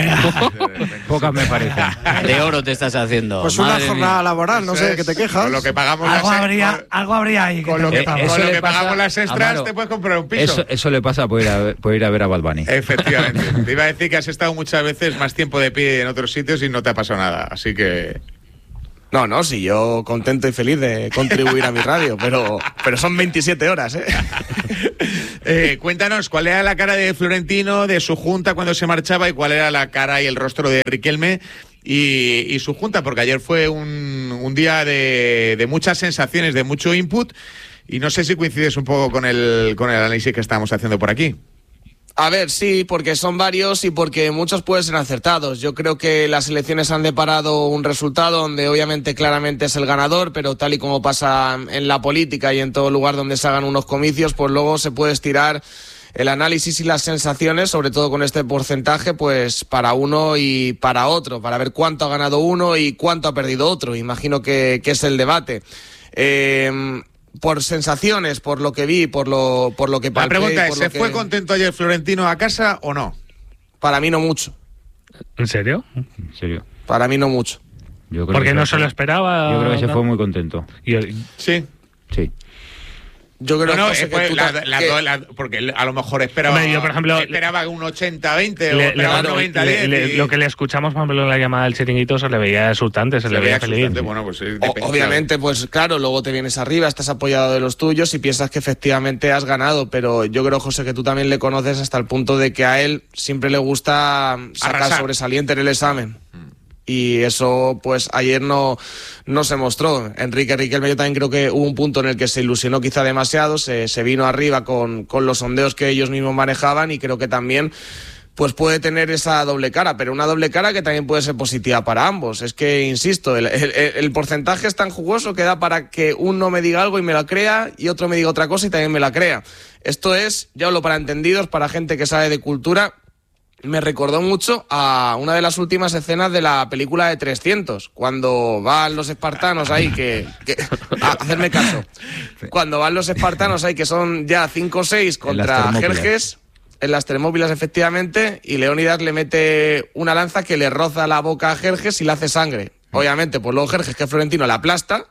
Pocas me parecen. De oro te estás haciendo. Pues una Madre jornada mía. laboral, no sé, ¿qué te quejas? Con lo que pagamos algo, las habría, con, algo habría ahí. Con lo que, eh, con lo que pagamos las extras, Amaro, te puedes comprar un piso. Eso, eso le pasa por ir, a, por ir a ver a Bad Bunny. Efectivamente. Te iba a decir que has estado muchas veces más tiempo de pie en otros sitios y no te ha pasado nada. Así que... No, no, sí, yo contento y feliz de contribuir a mi radio, pero, pero son veintisiete horas, ¿eh? eh cuéntanos, ¿cuál era la cara de Florentino, de su junta cuando se marchaba, y cuál era la cara y el rostro de Riquelme y, y su junta? Porque ayer fue un, un día de, de muchas sensaciones, de mucho input, y no sé si coincides un poco con el, con el análisis que estamos haciendo por aquí. A ver, sí, porque son varios y porque muchos pueden ser acertados. Yo creo que las elecciones han deparado un resultado donde obviamente claramente es el ganador, pero tal y como pasa en la política y en todo lugar donde se hagan unos comicios, pues luego se puede estirar el análisis y las sensaciones, sobre todo con este porcentaje, pues para uno y para otro, para ver cuánto ha ganado uno y cuánto ha perdido otro. Imagino que, que es el debate. Eh... Por sensaciones, por lo que vi, por lo por lo que palpé. La pregunta es, ¿se que... fue contento ayer Florentino a casa o no? Para mí no mucho. ¿En serio? ¿En serio? Para mí no mucho. Yo creo Porque no se lo esperaba. Yo creo que se fue muy contento. ¿Y el... Sí. Sí. Yo creo no, no, José, pues, que la, ta- la, que... la, porque a lo mejor esperaba, Hombre, yo, por ejemplo, esperaba un ochenta veinte o Le, esperaba le, un noventa le, diez. le, Y... Lo que le escuchamos, por ejemplo, en la llamada del chiringuito se le veía exultante, se, se le veía, veía feliz. Bueno, pues, o, obviamente, pues claro, luego te vienes arriba, estás apoyado de los tuyos y piensas que efectivamente has ganado, pero yo creo, José, que tú también le conoces hasta el punto de que a él siempre le gusta sacar Arrasar. sobresaliente en el examen. Y eso, pues, ayer no, no se mostró. Enrique Riquelme, yo también creo que hubo un punto en el que se ilusionó quizá demasiado, se, se vino arriba con, con los sondeos que ellos mismos manejaban y creo que también pues puede tener esa doble cara, pero una doble cara que también puede ser positiva para ambos. Es que, insisto, el, el, el porcentaje es tan jugoso que da para que uno me diga algo y me la crea y otro me diga otra cosa y también me la crea. Esto es, ya hablo para entendidos, para gente que sabe de cultura. Me recordó mucho a una de las últimas escenas de la película de trescientos, cuando van los espartanos ahí, que, que a, hacerme caso, cuando van los espartanos ahí, que son ya cinco o seis contra Jerjes, en las Termópilas efectivamente, y Leónidas le mete una lanza que le roza la boca a Jerjes y le hace sangre. Obviamente, pues luego Jerjes, que es florentino, la aplasta,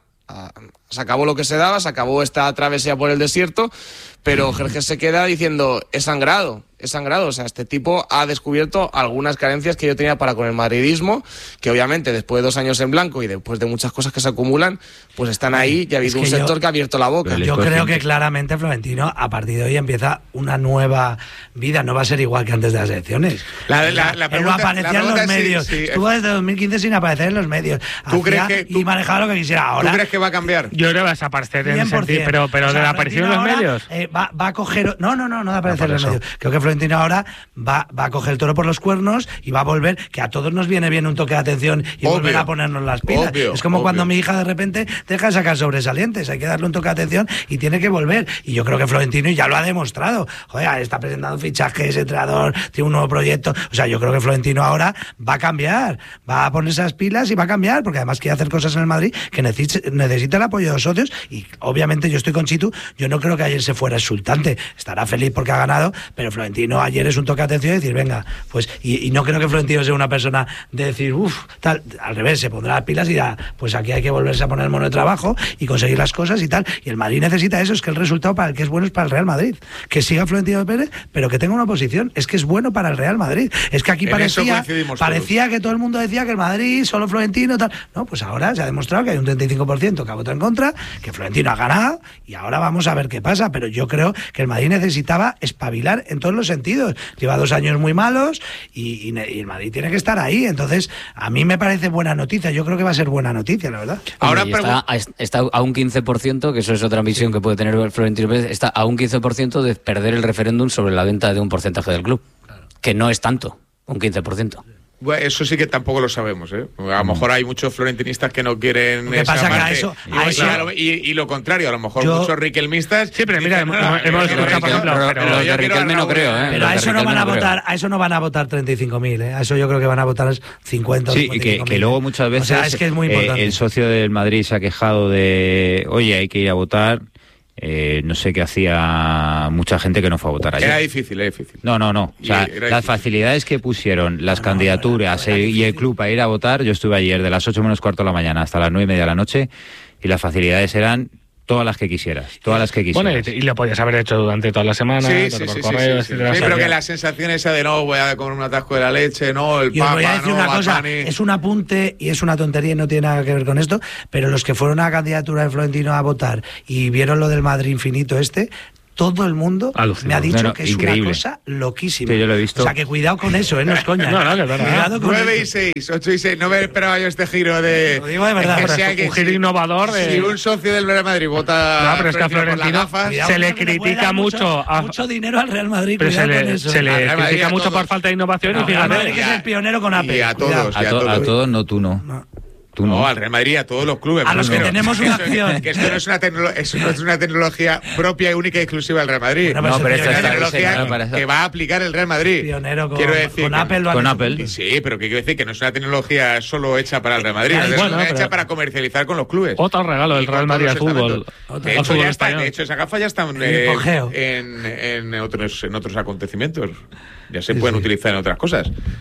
se acabó lo que se daba, se acabó esta travesía por el desierto, pero Jerjes se queda diciendo, he sangrado, he sangrado, o sea, este tipo ha descubierto algunas carencias que yo tenía para con el madridismo, que obviamente después de dos años en blanco y después de muchas cosas que se acumulan, pues están ahí y ha habido un sector yo, que ha abierto la boca. Yo creo que claramente Florentino a partir de hoy empieza una nueva vida, no va a ser igual que antes de las elecciones. La, la, la Él no aparecía en los medios, sí, sí, estuvo desde dos mil quince sin aparecer en los medios. ¿Tú crees que tú, y manejaba lo que quisiera ahora? ¿Tú crees que va a cambiar? Yo creo que vas a aparecer en ese sentido, pero, pero o sea, de la aparición en los ahora, medios. Eh, va, va a coger... No, no, no, no de aparecer no en los medios. Creo que Florentino ahora Va, va a coger el toro por los cuernos y va a volver, que a todos nos viene bien un toque de atención y obvio, volver a ponernos las pilas. Obvio, es como obvio. cuando mi hija de repente deja de sacar sobresalientes, hay que darle un toque de atención y tiene que volver. Y yo creo que Florentino ya lo ha demostrado. Joder, está presentando fichajes, entrenador, tiene un nuevo proyecto. O sea, yo creo que Florentino ahora va a cambiar, va a ponerse las pilas y va a cambiar, porque además quiere hacer cosas en el Madrid que necesita, necesita el apoyo de los socios. Y obviamente yo estoy con Chitu, yo no creo que ayer se fuera exultante, estará feliz porque ha ganado, pero Florentino ayer es un toque de atención y decir, venga, pues, y, y no creo que Florentino sea una persona de decir, uff, tal, al revés, se pondrá las pilas y dirá, pues aquí hay que volverse a poner el mono de trabajo y conseguir las cosas y tal. Y el Madrid necesita eso, es que el resultado para el que es bueno es para el Real Madrid. Que siga Florentino Pérez, pero que tenga una oposición, es que es bueno para el Real Madrid. Es que aquí en parecía, parecía que todo el mundo decía que el Madrid, solo Florentino, tal. No, pues ahora se ha demostrado que hay un treinta y cinco por ciento que ha votado en contra, que Florentino ha ganado y ahora vamos a ver qué pasa. Pero yo creo que el Madrid necesitaba espabilar en todos los sentidos. Lleva dos años muy malos y, y, y el Madrid tiene que estar ahí. Entonces, a mí me parece buena noticia. Yo creo que va a ser buena noticia, la verdad. Ahora está, está a un quince por ciento, que eso es otra visión que puede tener Florentino Pérez, está a un quince por ciento de perder el referéndum sobre la venta de un porcentaje del club. Claro. Que no es tanto, un quince por ciento. Bueno, eso sí que tampoco lo sabemos, ¿eh? A lo mejor hay muchos florentinistas que no quieren ¿Qué pasa que a eso, y, a eso claro, y, y lo contrario, a lo mejor yo, muchos riquelmistas. Sí, pero mira, hemos, hemos escuchado, por ejemplo, pero, pero los de Riquelme no creo, ¿eh? Pero a eso no van a votar, a eso no van a votar treinta y cinco mil, ¿eh? A eso yo creo que van a votar cincuenta. Sí, y que, que luego muchas veces o sea, es que es muy importante. Eh, el socio del Madrid se ha quejado de, oye, hay que ir a votar. Eh, no sé qué hacía mucha gente que no fue a votar ayer. Era difícil, era difícil. No, no, no. O sea, las difícil. facilidades que pusieron las no, candidaturas no, no, y el club para ir a votar, yo estuve ayer de las ocho menos cuarto de la mañana hasta las nueve y media de la noche y las facilidades eran todas las que quisieras, todas las que quisieras. Bueno, y, y lo podías haber hecho durante toda la semana, sí, sí, por sí, correo, sí, sí, sí. sí, pero que la sensación esa de no, voy a comer un atasco de la leche, no, el Yo papa, voy a decir no, una cosa, Batani. Es un apunte y es una tontería y no tiene nada que ver con esto, pero los que fueron a la candidatura de Florentino a votar y vieron lo del Madrid infinito este, todo el mundo Alucino. me ha dicho no, no, que es increíble. una cosa loquísima. Sí, yo lo he visto. O sea, que cuidado con eso, ¿eh? No es coña. No, no, que verdad. Cuidado con nueve y eso. seis, ocho y seis. No me esperaba yo este giro de. Lo digo de verdad. Es que Pero sea es que un giro si, innovador de... Si un socio del Real Madrid vota. No, pero es que a Florentino Cuidado, se le que le puede critica dar mucho. A... Mucho dinero al Real Madrid. Pero se le, con eso. se le Al Real Madrid critica a mucho todos. por falta de innovación No, y Real Madrid fíjate. que es el pionero con Apple. Y a todos. Cuidado. Y A, to, todos. a todos, no, tú no. No. Tú no. No, al Real Madrid, a todos los clubes. A los que pero tenemos una eso- acción. Que esto no es una, tecno- eso no es una tecnología propia y única y exclusiva del Real Madrid. Bueno, No, pero es esto es está una tecnología diseñado para eso. que va a aplicar el Real Madrid. Pionero con, Quiero decir con que- Apple. lo han con hecho. Apple. Sí, pero que quiero decir que no es una tecnología solo hecha para el Real Madrid, Ya, es bueno, una pero- hecha para comercializar con los clubes. Otro regalo del Y con Real Madrid todos al los fútbol. estamentos. De De al hecho, fútbol ya está, español. de hecho, esa gafa ya está en, El eh, hipogeo. en, en otros, en otros acontecimientos. Ya se Sí, pueden sí. utilizar en otras cosas.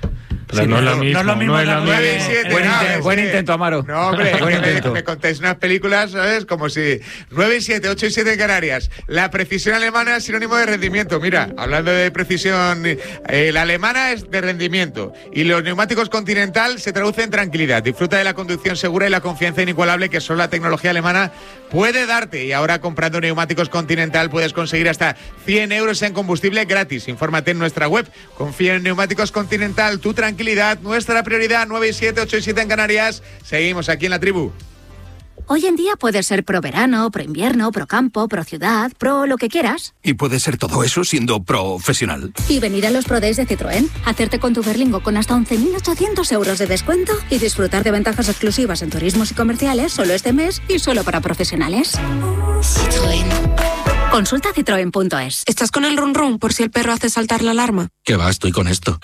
Pero sí, no, no, es lo mismo, no es lo mismo. No es lo mismo. nueve siete, buen, no, intento, es buen que, intento, Amaro. No, hombre, buen que intento. Me, me contáis unas películas, ¿sabes? Como si nueve siete, ocho y siete en Canarias. La precisión alemana es sinónimo de rendimiento. Mira, hablando de precisión, eh, la alemana es de rendimiento y los neumáticos Continental se traduce en tranquilidad. Disfruta de la conducción segura y la confianza inigualable que solo la tecnología alemana puede darte. Y ahora comprando neumáticos Continental puedes conseguir hasta cien euros en combustible gratis. Infórmate en nuestra web. Confía en Neumáticos Continental, tu tranquilidad, nuestra prioridad. Nueve y siete, ocho y siete en Canarias. Seguimos aquí en la tribu. Hoy en día puedes ser pro verano, pro invierno, pro campo, pro ciudad, pro lo que quieras. Y puedes ser todo eso siendo profesional. Y venir a los Pro Days de Citroën, hacerte con tu Berlingo con hasta once mil ochocientos euros de descuento y disfrutar de ventajas exclusivas en turismos y comerciales solo este mes y solo para profesionales. Citroën. Consulta citroen punto es. ¿Estás con el run run por si el perro hace saltar la alarma? ¿Qué va? Estoy con esto.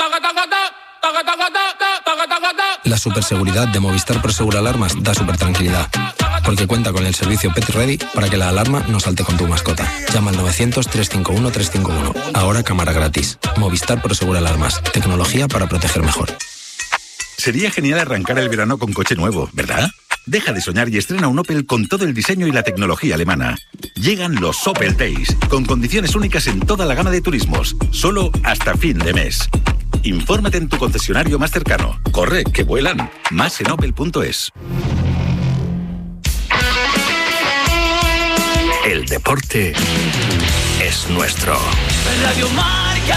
La superseguridad de Movistar Prosegur Alarmas da super tranquilidad, porque cuenta con el servicio Pet Ready para que la alarma no salte con tu mascota. Llama al novecientos, trescientos cincuenta y uno, trescientos cincuenta y uno. Ahora cámara gratis. Movistar Prosegur Alarmas. Tecnología para proteger mejor. Sería genial arrancar el verano con coche nuevo, ¿verdad? Deja de soñar y estrena un Opel con todo el diseño y la tecnología alemana. Llegan los Opel Days, con condiciones únicas en toda la gama de turismos, solo hasta fin de mes. Infórmate en tu concesionario más cercano. Corre, que vuelan. Más en opel punto es. El deporte es nuestro. Radio Marca.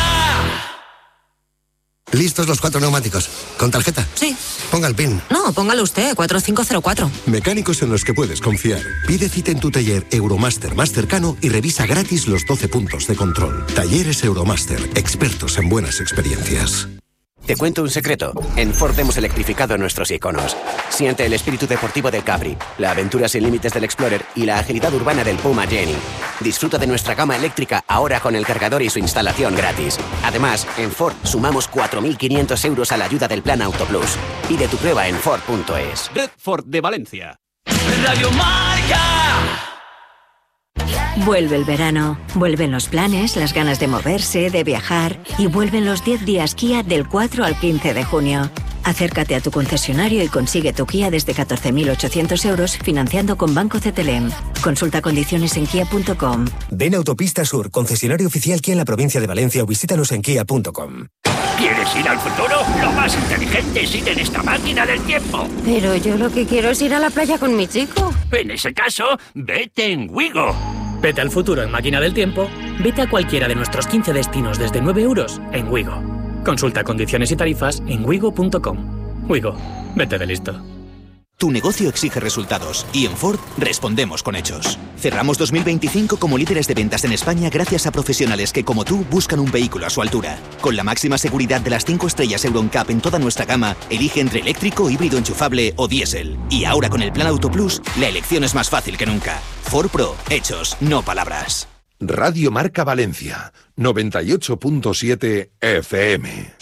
¿Listos los cuatro neumáticos? ¿Con tarjeta? Sí. Ponga el PIN. No, póngalo usted, cuatro cinco cero cuatro. Mecánicos en los que puedes confiar. Pide cita en tu taller Euromaster más cercano y revisa gratis los doce puntos de control. Talleres Euromaster, expertos en buenas experiencias. Te cuento un secreto. En Ford hemos electrificado nuestros iconos. Siente el espíritu deportivo del Capri, la aventura sin límites del Explorer y la agilidad urbana del Puma Jenny. Disfruta de nuestra gama eléctrica ahora con el cargador y su instalación gratis. Además, en Ford sumamos cuatro mil quinientos euros a la ayuda del Plan Auto Plus. Pide tu prueba en Ford punto es. Red Ford de Valencia. Radio Marca. Vuelve el verano, vuelven los planes, las ganas de moverse, de viajar y vuelven los diez días Kia del cuatro al quince de junio. Acércate a tu concesionario y consigue tu Kia desde catorce mil ochocientos euros financiando con Banco C T L M. Consulta condiciones en kia punto com. Ven a Autopista Sur, concesionario oficial Kia en la provincia de Valencia o visítanos en kia punto com. ¿Quieres ir al futuro? Lo más inteligente es ir en esta máquina del tiempo. Pero yo lo que quiero es ir a la playa con mi chico. En ese caso, vete en Wigo. Vete al futuro en Máquina del Tiempo, vete a cualquiera de nuestros quince destinos desde nueve euros en Wigo. Consulta condiciones y tarifas en wigo punto com. Wigo, vete de listo. Tu negocio exige resultados y en Ford respondemos con hechos. Cerramos dos mil veinticinco como líderes de ventas en España gracias a profesionales que como tú buscan un vehículo a su altura. Con la máxima seguridad de las cinco estrellas Euro N C A P en toda nuestra gama, elige entre eléctrico, híbrido enchufable o diésel. Y ahora con el Plan Auto Plus, la elección es más fácil que nunca. Ford Pro, hechos, no palabras. Radio Marca Valencia, noventa y ocho punto siete F M.